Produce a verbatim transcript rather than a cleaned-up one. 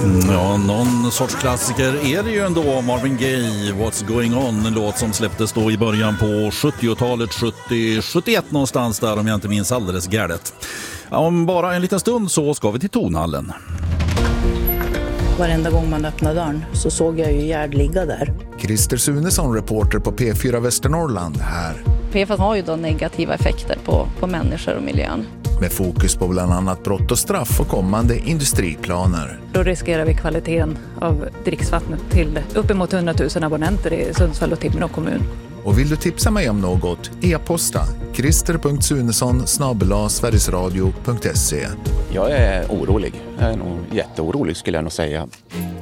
Ja, någon sorts klassiker är det ju ändå. Marvin Gaye, What's Going On, en låt som släpptes då i början på sjuttiotalet, sjuttio sjuttioett någonstans där om jag inte minns alldeles galet. Ja, om bara en liten stund så ska vi till Tonhallen. Varenda gång man öppnade dörren så såg jag ju Gerd ligga där. Christer Sunesson, reporter på P fyra Västernorrland här. P F A S har ju då negativa effekter på, på människor och miljön. Med fokus på bland annat brott och straff och kommande industriplaner. Då riskerar vi kvaliteten av dricksvattnet till uppemot hundratusen abonnenter i Sundsvall och Timrå kommun. Och vill du tipsa mig om något? E-posta christer punkt sunesson snabel-a sverigesradio punkt se. Jag är orolig. Jag är nog jätteorolig skulle jag nog säga.